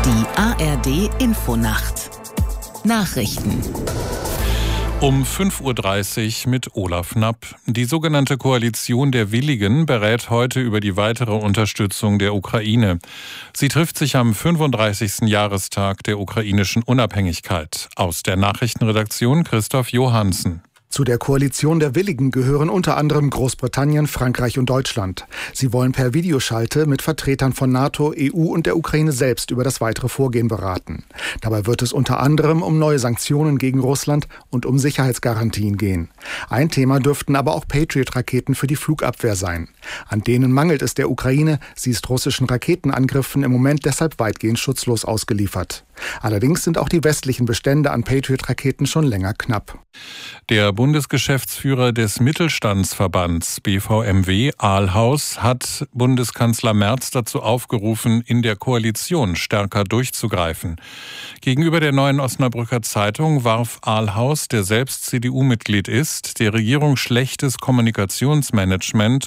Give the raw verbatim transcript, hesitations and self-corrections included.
Die A R D-Infonacht Nachrichten Um fünf Uhr dreißig mit Olaf Knapp. Die sogenannte Koalition der Willigen berät heute über die weitere Unterstützung der Ukraine. Sie trifft sich am fünfunddreißigsten Jahrestag der ukrainischen Unabhängigkeit. Aus der Nachrichtenredaktion Christoph Johansen. Zu der Koalition der Willigen gehören unter anderem Großbritannien, Frankreich und Deutschland. Sie wollen per Videoschalte mit Vertretern von NATO, E U und der Ukraine selbst über das weitere Vorgehen beraten. Dabei wird es unter anderem um neue Sanktionen gegen Russland und um Sicherheitsgarantien gehen. Ein Thema dürften aber auch Patriot-Raketen für die Flugabwehr sein. An denen mangelt es der Ukraine. Sie ist russischen Raketenangriffen im Moment deshalb weitgehend schutzlos ausgeliefert. Allerdings sind auch die westlichen Bestände an Patriot-Raketen schon länger knapp. Der Bundesgeschäftsführer des Mittelstandsverbands B V M W, Ahlhaus, hat Bundeskanzler Merz dazu aufgerufen, in der Koalition stärker durchzugreifen. Gegenüber der Neuen Osnabrücker Zeitung warf Ahlhaus, der selbst C D U-Mitglied ist, der Regierung schlechtes Kommunikationsmanagement